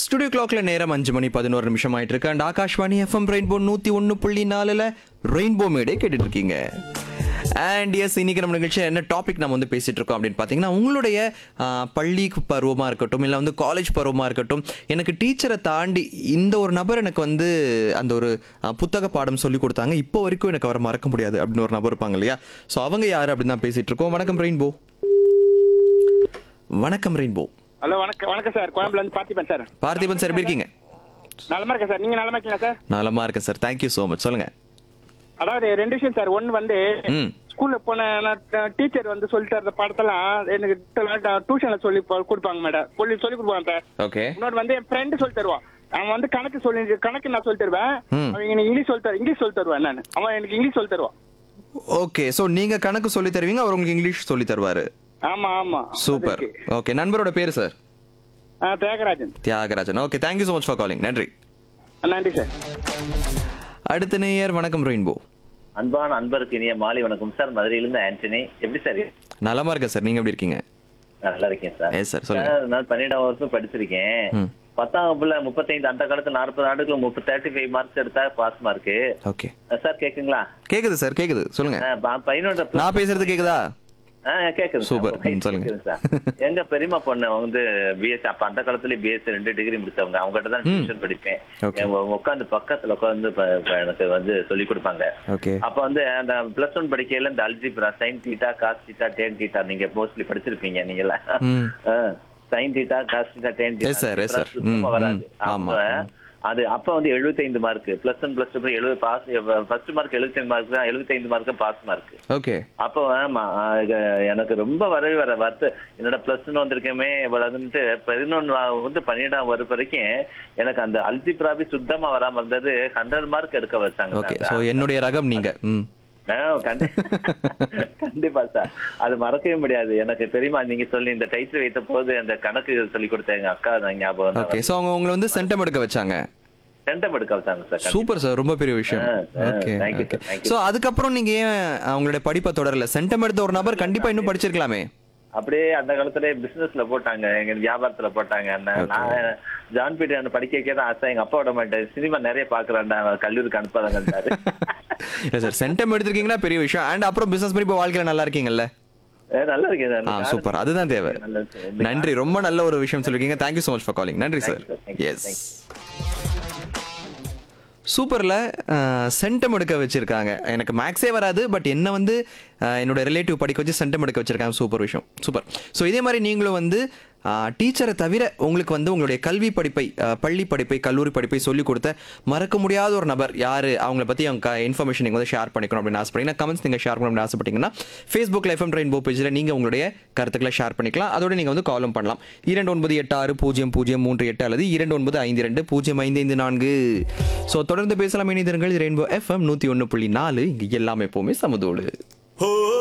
Studio கிளாக்ல நேரம் 5 மணி 11 நிமிஷம் ஆயிட்டு இருக்கு. And Akashvani FM rainbow 101.4ல rainbow மேடே கேட்டுட்டு இருக்கீங்க. அண்ட் எஸ், இன்னைக்கு நம்ம நிகழ்ச்சி என்ன டாபிக் நம்ம வந்து பேசிட்டு இருக்கோம் அப்படின்னு பார்த்தீங்கன்னா, உங்களுடைய பள்ளி பருவமாக இருக்கட்டும், இல்லை வந்து காலேஜ் பருவமாக இருக்கட்டும், எனக்கு டீச்சரை தாண்டி இந்த ஒரு நபர் எனக்கு வந்து அந்த ஒரு புத்தக பாடம் சொல்லி கொடுத்தாங்க, இப்போ வரைக்கும் எனக்கு அவரை மறக்க முடியாது அப்படின்னு ஒரு நபர் இருப்பாங்க இல்லையா? ஸோ அவங்க யார் அப்படின்னு தான் பேசிட்டு இருக்கோம். வணக்கம் ரெயின்போ. வணக்கம் ரெயின்போ. ஹலோ, வணக்கம் சார். கோயம்புல இருந்து பார்த்திபன் சார். பார்த்திபன் சார், எப்படி இருக்கீங்க? நலமா இருக்கேன் சார். நீங்க நலமா இருக்கீங்களா சார்? நலமா இருக்கேன் சார், தேங்க்யூ ஸோ மச். சொல்லுங்க. அதாவது ரெண்டு விஷயம் சார். ஒன்னு வந்து ஸ்கூல்ல போன டீச்சர் வந்து சொல்லி தர பாடத்தெல்லாம் எனக்கு டியூஷன்ல சொல்லி கொடுப்பாங்க மேடம், சொல்லி கொடுப்பாங்க சார். ஓகே. இன்னொரு வந்து என் ஃப்ரெண்டு சொல்லி தருவான். அவன் வந்து கணக்கு நான் சொல்லி தருவேன். அவன் எனக்கு இங்கிலீஷ் சொல்லி தருவேன். நான் அவன் எனக்கு இங்கிலீஷ் சொல்லி தருவான். ஓகே, சோ நீங்க கணக்கு சொல்லி தருவீங்க, அவர் உங்களுக்கு இங்கிலீஷ் சொல்லி தருவாரு. ஆமா ஆமா, சூப்பர். ஓகே, நண்பரோட பேரு sir? Thiagarajan. Thiagarajan. Okay, thank you so much for calling. நன்றி. நன்றி சார். அடுத்த நேயர். வணக்கம் ரெயின்போ. அன்பான அன்பருக்கு இனிய மாலை வணக்கம் சார். மதுரையிலிருந்து ஆண்டனி. எப்படி சார்? நலமா இருக்கேன் சார், நீங்க எப்படி இருக்கீங்க? நல்லா இருக்கேன் சார். எஸ் சார், சொல்லுங்க. நான் 12ஆம் வருஷம் படிச்சிருக்கேன். 10ஆம் வகுப்புல 35, அந்த காலத்துல 40 ஆண்டுகள் 35 மார்க்ஸ் எடுத்தா பாஸ் மார்க். Okay sir, கேக்குங்களா? கேக்குது சார், கேக்குது, சொல்லுங்க. பையனோட நான் பேசுறது கேக்குதா? கேக்குது. சூப்பர், சொல்லுங்க சார். எங்க பெரியமா பொண்ணு வந்து பிஎஸ்சி, அப்ப அந்த காலத்துல பிஎஸ்சி 2 டிகிரி முடிச்சவங்க. அவங்ககிட்ட தான் டியூஷன் படிப்பேன். உட்காந்து பக்கத்துல உட்காந்து எனக்கு வந்து சொல்லி கொடுப்பாங்க. அப்ப வந்து அந்த +1 படிக்கையில இந்த algebra, sine theta, cos theta, tan theta, நீங்க மோஸ்ட்லி படிச்சிருப்பீங்க நீங்கள. Sine theta, cos theta, tan theta சுத்தமா வராது. அது அப்ப வந்து 75 mark. +1 +2 70 pass. First mark 75 mark தான். 75 மார்க் பாஸ் மார்க். ஓகே. அப்போ எனக்கு ரொம்ப வர வருத்து, என்னோட +1 வந்திருக்கேமே வந்துட்டு 11 வந்து 12ஆம் வகுப்பு வரைக்கும் எனக்கு அந்த அல்ஜிப்ராபி சுத்தமா வராம இருந்தது. 100 மார்க் எடுக்க வச்சாங்க. ஓகே, சோ என்னுடைய ரகம் நீங்க. கண்டிப்பா சார், அது மறக்கவே முடியாது. எனக்கு தெரியுமா, நீங்க சொல்லி இந்த டைட்டில் வைத்த போது அந்த கணக்கு சொல்லி கொடுத்த எங்க அக்கா தான் ஞாபகம். ஓகே, சோ அவங்க உங்களை வந்து சென்டம் எடுக்க வச்சாங்க. சென்டம் எடுக்க வச்சாங்க சார். சூப்பர் சார், ரொம்ப பெரிய விஷயம். ஓகே, சோ அதுக்கப்புறம் நீங்க ஏன் அவங்களுடைய படிப்பை தொடரல? சென்டம் எடுத்த ஒரு நபர் கண்டிப்பா இன்னும் படிச்சிருக்கலாமே. அப்படியே அந்த காலத்துல பிசினஸ்ல போட்டாங்க, எங்க வியாபாரத்துல போட்டாங்க. நான் ஜான் பீட்டர் படிக்க வைக்கதான் ஆசை. எங்க அப்பா விட மாட்டேன், சினிமா நிறைய பாக்குறேன்டா, கல்லூரிக்கு அனுப்பாதாங்க. இல்ல சார், சென்டம் எடுத்திருக்கீங்கன்னா பெரிய விஷயம். அண்ட் அப்புறம் பிசினஸ் பண்ணி இப்போ வாழ்க்கையில நல்லா இருக்கீங்கல்ல? நல்லா இருக்கேன். சூப்பர், அதுதான் தேவை. நன்றி, ரொம்ப நல்ல ஒரு விஷயம் சொல்லிருக்கீங்க. Thank you so much for calling. நன்றி சார். எஸ், சூப்பர்ல சென்டம் எடுக்க வச்சிருக்காங்க. எனக்கு மேக்ஸே வராது, பட் என்ன வந்து என்னோட ரிலேட்டிவ் படிக்க வச்சு சென்டம் எடுக்க வச்சிருக்காங்க. சூப்பர் விஷயம், சூப்பர். ஸோ இதே மாதிரி நீங்களும் வந்து டீச்சரை தவிர உங்களுக்கு வந்து உங்களுடைய கல்வி படிப்பை, பள்ளி படிப்பை, கல்லூரி படிப்பை சொல்லிக் கொடுத்த மறக்க முடியாத ஒரு நபர் யார், அவங்கள பற்றி அவங்க இன்ஃபர்மேஷன் நீங்கள் வந்து ஷேர் பண்ணிக்கணும் அப்படின்னு ஆசைப்பட்டீங்கன்னா, கமெண்ட்ஸ் நீங்கள் ஷேர் பண்ணணும் அப்படின்னு ஆசைப்பட்டீங்கன்னா, ஃபேஸ்புக்கில் எஃப்எம் ரெயின்போ பேஜில் நீங்கள் உங்களுடைய கருத்துக்களை ஷேர் பண்ணிக்கலாம். அதோட நீங்கள் வந்து காலும் பண்ணலாம். 29860038 அல்லது 2952055554. ஸோ தொடர்ந்து பேசலாம். இணைந்திருங்கள். ரெயின்போ எஃப்எம் 101.4, இங்கே எல்லாமே எப்போவுமே சமதோடு.